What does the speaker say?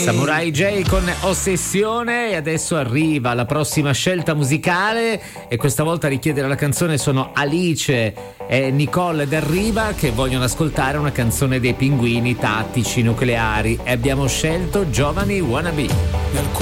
Samurai J con Ossessione, e adesso arriva la prossima scelta musicale, e questa volta a richiedere la canzone sono Alice e Nicole Del Riva, che vogliono ascoltare una canzone dei Pinguini Tattici Nucleari, e abbiamo scelto Giovani Wannabe.